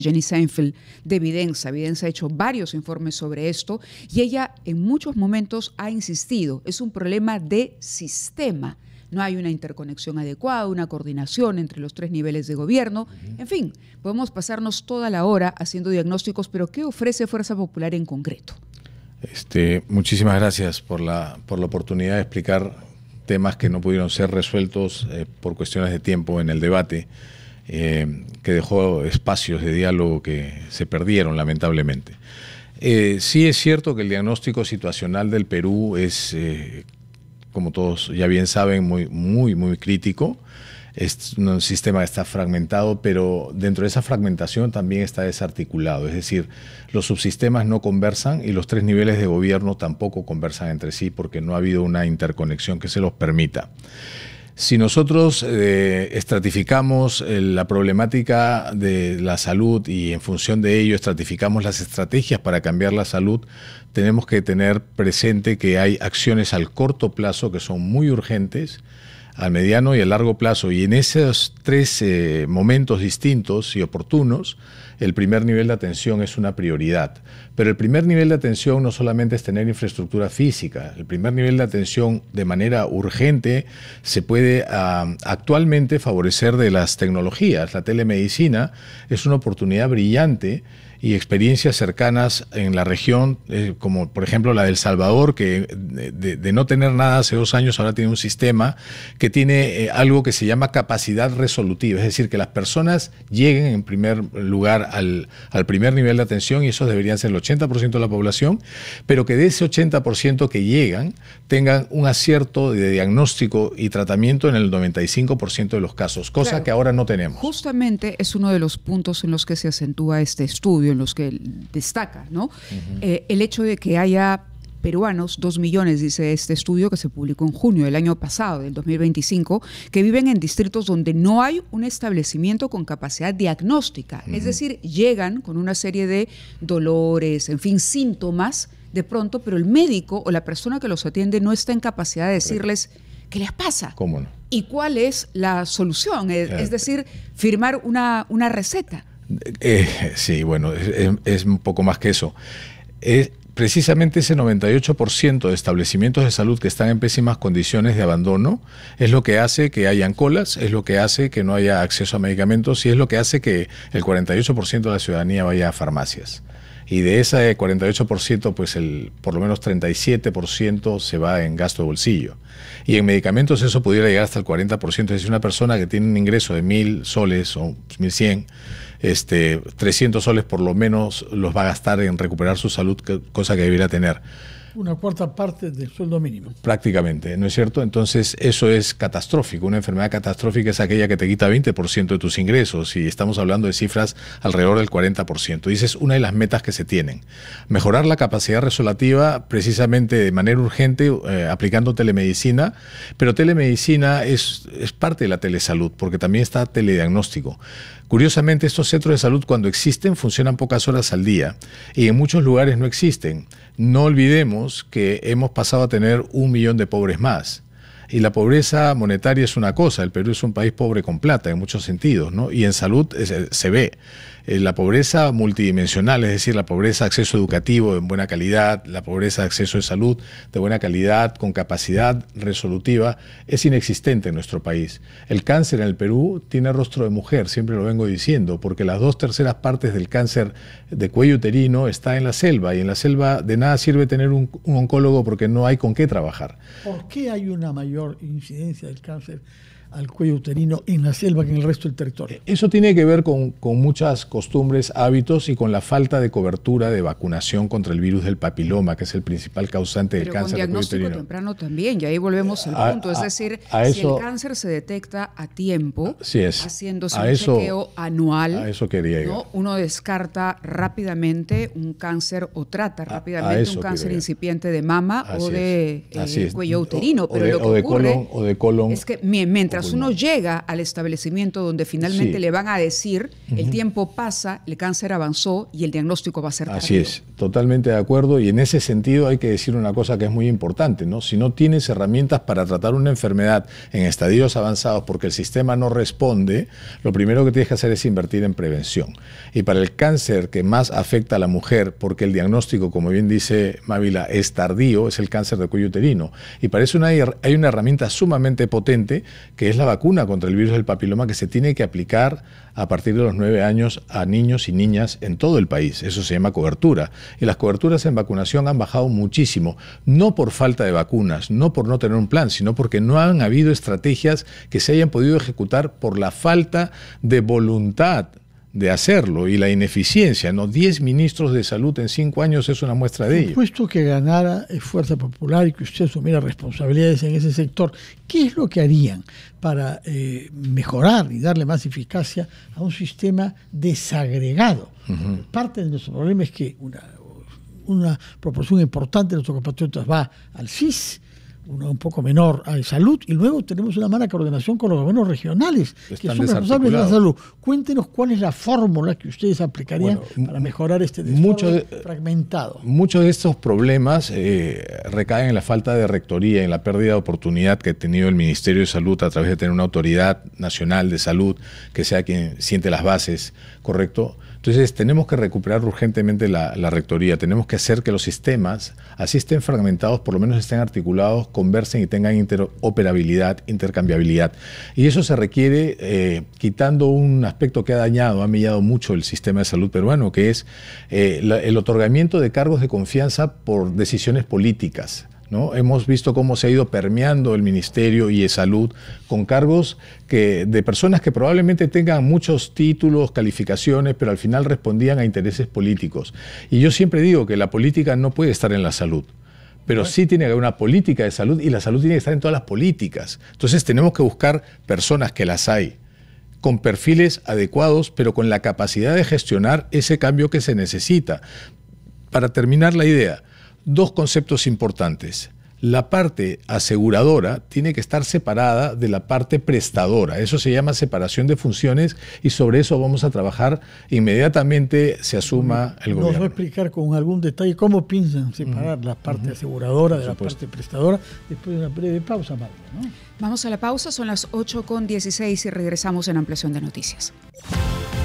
Jenny Seinfeld de Evidenza. Evidenza ha hecho varios informes sobre esto y ella en muchos momentos ha insistido, es un problema de sistema. No hay una interconexión adecuada, una coordinación entre los 3 niveles de gobierno. En fin, podemos pasarnos toda la hora haciendo diagnósticos, pero ¿qué ofrece Fuerza Popular en concreto? Muchísimas gracias por la oportunidad de explicar temas que no pudieron ser resueltos por cuestiones de tiempo en el debate, que dejó espacios de diálogo que se perdieron lamentablemente. Sí es cierto que el diagnóstico situacional del Perú es, como todos ya bien saben, muy crítico. Es un sistema que está fragmentado, pero dentro de esa fragmentación también está desarticulado. Es decir, los subsistemas no conversan y los 3 niveles de gobierno tampoco conversan entre sí porque no ha habido una interconexión que se los permita. Si nosotros estratificamos la problemática de la salud y en función de ello estratificamos las estrategias para cambiar la salud, tenemos que tener presente que hay acciones al corto plazo que son muy urgentes, al mediano y al largo plazo. Y en esos 3 momentos distintos y oportunos, el primer nivel de atención es una prioridad. Pero el primer nivel de atención no solamente es tener infraestructura física. El primer nivel de atención de manera urgente se puede actualmente favorecer de las tecnologías. La telemedicina es una oportunidad brillante y experiencias cercanas en la región, como por ejemplo la de El Salvador, que de no tener nada hace 2 años ahora tiene un sistema que tiene algo que se llama capacidad resolutiva, es decir, que las personas lleguen en primer lugar al primer nivel de atención, y eso deberían ser el 80% de la población, pero que de ese 80% que llegan tengan un acierto de diagnóstico y tratamiento en el 95% de los casos, cosa claro, que ahora no tenemos. Justamente es uno de los puntos en los que se acentúa este estudio, en los que destaca, ¿no? El hecho de que haya peruanos, 2 millones, dice este estudio que se publicó en junio del año pasado, del 2025, que viven en distritos donde no hay un establecimiento con capacidad diagnóstica. Es decir, llegan con una serie de dolores, en fin, síntomas de pronto, pero el médico o la persona que los atiende no está en capacidad de decirles qué les pasa. ¿Cómo no? ¿Y cuál es la solución? Es decir, firmar una receta. Sí, bueno, es un poco más que eso. Precisamente ese 98% de establecimientos de salud que están en pésimas condiciones de abandono es lo que hace que hayan colas, es lo que hace que no haya acceso a medicamentos y es lo que hace que el 48% de la ciudadanía vaya a farmacias. Y de ese 48%, pues por lo menos 37% se va en gasto de bolsillo. Y en medicamentos eso pudiera llegar hasta el 40%. Es decir, una persona que tiene un ingreso de 1.000 soles o 1.100, 300 soles por lo menos los va a gastar en recuperar su salud, cosa que debería tener. Una cuarta parte del sueldo mínimo. Prácticamente, ¿no es cierto? Entonces eso es catastrófico. Una enfermedad catastrófica es aquella que te quita 20% de tus ingresos y estamos hablando de cifras alrededor del 40%. Y esa es una de las metas que se tienen. Mejorar la capacidad resolutiva precisamente de manera urgente aplicando telemedicina, pero telemedicina es parte de la telesalud porque también está telediagnóstico. Curiosamente, estos centros de salud cuando existen funcionan pocas horas al día y en muchos lugares no existen. No olvidemos que hemos pasado a tener 1 millón de pobres más. Y la pobreza monetaria es una cosa, el Perú es un país pobre con plata en muchos sentidos, ¿no? Y en salud se ve. La pobreza multidimensional, es decir, la pobreza de acceso educativo de buena calidad, la pobreza de acceso de salud de buena calidad, con capacidad resolutiva, es inexistente en nuestro país. El cáncer en el Perú tiene rostro de mujer, siempre lo vengo diciendo, porque las 2/3 partes del cáncer de cuello uterino está en la selva, y en la selva de nada sirve tener un oncólogo porque no hay con qué trabajar. ¿Por qué hay una mayor incidencia del cáncer al cuello uterino en la selva que en el resto del territorio? Eso tiene que ver con muchas costumbres, hábitos y con la falta de cobertura de vacunación contra el virus del papiloma, que es el principal causante del cáncer del cuello uterino. Pero con diagnóstico temprano también, y ahí volvemos al punto. Es decir, si el cáncer se detecta a tiempo, haciéndose un chequeo anual, a eso quería llegar, ¿no? Uno descarta rápidamente un cáncer o trata rápidamente un cáncer incipiente de mama o de cuello uterino. Pero lo que ocurre o de colon es que mientras mientras pulmón. uno llega al establecimiento donde finalmente Sí. le van a decir, el tiempo pasa, el cáncer avanzó y el diagnóstico va a ser tardío. Así es, totalmente de acuerdo, y en ese sentido hay que decir una cosa que es muy importante, ¿no? Si no tienes herramientas para tratar una enfermedad en estadios avanzados porque el sistema no responde, lo primero que tienes que hacer es invertir en prevención. Y para el cáncer que más afecta a la mujer, porque el diagnóstico, como bien dice Mávila, es tardío, es el cáncer de cuello uterino. Y para eso hay una herramienta sumamente potente, que es la vacuna contra el virus del papiloma, que se tiene que aplicar a partir de los 9 años a niños y niñas en todo el país. Eso se llama cobertura. Y las coberturas en vacunación han bajado muchísimo, no por falta de vacunas, no por no tener un plan, sino porque no han habido estrategias que se hayan podido ejecutar por la falta de voluntad de hacerlo y la ineficiencia, ¿no? 10 ministros de salud en 5 años es una muestra de ello. Puesto que ganara Fuerza Popular y que usted asumiera responsabilidades en ese sector, ¿qué es lo que harían para mejorar y darle más eficacia a un sistema desagregado? Parte de nuestro problema es que una proporción importante de nuestros compatriotas va al CIS, un poco menor a salud, y luego tenemos una mala coordinación con los gobiernos regionales, que son responsables de la salud. Cuéntenos cuál es la fórmula que ustedes aplicarían para mejorar este desarrollo fragmentado. Muchos de estos problemas recaen en la falta de rectoría, en la pérdida de oportunidad que ha tenido el Ministerio de Salud a través de tener una autoridad nacional de salud que sea quien siente las bases, ¿correcto? Entonces tenemos que recuperar urgentemente la rectoría, tenemos que hacer que los sistemas, así estén fragmentados, por lo menos estén articulados, conversen y tengan interoperabilidad, intercambiabilidad. Y eso se requiere quitando un aspecto que ha mellado mucho el sistema de salud peruano, que es el otorgamiento de cargos de confianza por decisiones políticas, ¿no? Hemos visto cómo se ha ido permeando el Ministerio y de Salud con cargos de personas que probablemente tengan muchos títulos, calificaciones, pero al final respondían a intereses políticos. Y yo siempre digo que la política no puede estar en la salud, pero sí tiene que haber una política de salud y la salud tiene que estar en todas las políticas. Entonces tenemos que buscar personas, que las hay, con perfiles adecuados, pero con la capacidad de gestionar ese cambio que se necesita. Para terminar la idea, 2 conceptos importantes. La parte aseguradora tiene que estar separada de la parte prestadora. Eso se llama separación de funciones y sobre eso vamos a trabajar inmediatamente se asuma el gobierno. ¿Nos va a explicar con algún detalle cómo piensan separar la parte aseguradora de la parte prestadora después de una breve pausa, Marta, ¿no? Vamos a la pausa, son las 8:16 y regresamos en Ampliación de Noticias.